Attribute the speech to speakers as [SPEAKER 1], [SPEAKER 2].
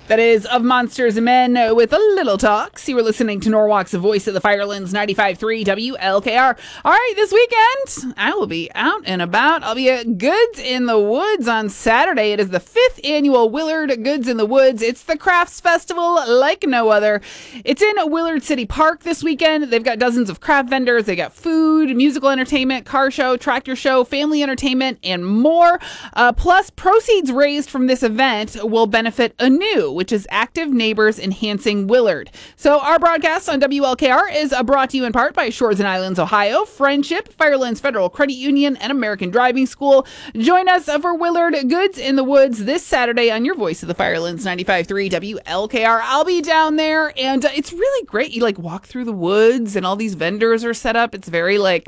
[SPEAKER 1] That is Of Monsters and Men with a little talks. You were listening to Norwalk's Voice of the Firelands 95.3 WLKR. All right, this weekend, I will be out and about. I'll be at Goods in the Woods on Saturday. It is the 5th annual Willard Goods in the Woods. It's the crafts festival like no other. It's in Willard City Park this weekend. They've got dozens of craft vendors. They got food, musical entertainment, car show, tractor show, family entertainment, and more. Plus, proceeds raised from this event will benefit ANEW, which is Active Neighbors Enhancing Willard. So our broadcast on WLKR is brought to you in part by Shores and Islands, Ohio, Friendship, Firelands Federal Credit Union, and American Driving School. Join us for Willard Goods in the Woods this Saturday on your Voice of the Firelands 95.3 WLKR. I'll be down there, and it's really great. You walk through the woods, and all these vendors are set up. It's very